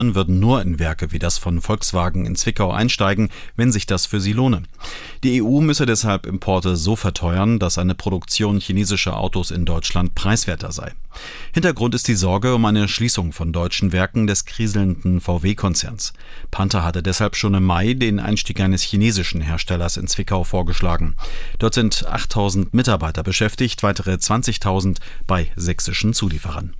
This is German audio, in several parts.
würden nur in Werke wie das von Volkswagen in Zwickau einsteigen, wenn sich das für sie lohne. Die EU müsse deshalb Importe so verteuern, dass eine Produktion chinesischer Autos in Deutschland preiswerter sei. Hintergrund ist die Sorge um eine Schließung von deutschen Werken des kriselnden VW-Konzerns. Panther hatte deshalb schon im Mai den Einstieg eines chinesischen Herstellers in Zwickau vorgeschlagen. Dort sind 8.000 Mitarbeiter beschäftigt, weitere 20.000 bei sächsischen Zulieferern.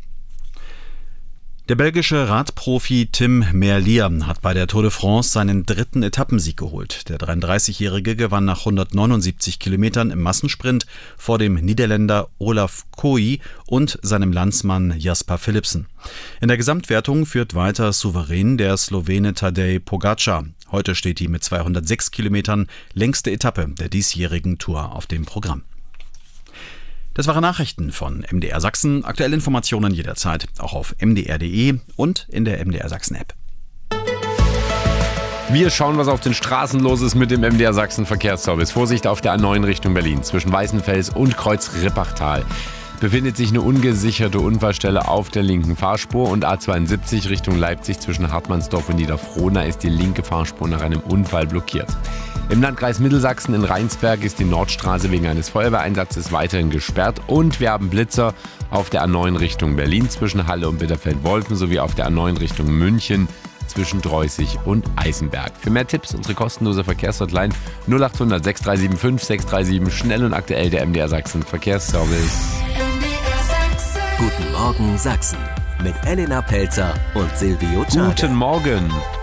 Der belgische Radprofi Tim Merlier hat bei der Tour de France seinen 3. Etappensieg geholt. Der 33-Jährige gewann nach 179 Kilometern im Massensprint vor dem Niederländer Olaf Kooi und seinem Landsmann Jasper Philipsen. In der Gesamtwertung führt weiter souverän der Slowene Tadej Pogačar. Heute steht die mit 206 Kilometern längste Etappe der diesjährigen Tour auf dem Programm. Das waren Nachrichten von MDR Sachsen. Aktuelle Informationen jederzeit auch auf mdr.de und in der MDR Sachsen App. Wir schauen, was auf den Straßen los ist mit dem MDR Sachsen Verkehrsservice. Vorsicht auf der A9 Richtung Berlin zwischen Weißenfels und Kreuz-Rippachtal. Befindet sich eine ungesicherte Unfallstelle auf der linken Fahrspur und A72 Richtung Leipzig zwischen Hartmannsdorf und Niederfrohna ist die linke Fahrspur nach einem Unfall blockiert. Im Landkreis Mittelsachsen in Rheinsberg ist die Nordstraße wegen eines Feuerwehreinsatzes weiterhin gesperrt und wir haben Blitzer auf der A9 Richtung Berlin zwischen Halle und Bitterfeld-Wolfen sowie auf der A9 Richtung München zwischen Dreußig und Eisenberg. Für mehr Tipps unsere kostenlose Verkehrshotline 0800 6375 637 schnell und aktuell der MDR Sachsen Verkehrsservice. Guten Morgen Sachsen mit Elena Pelzer und Silvio Czade. Guten Morgen.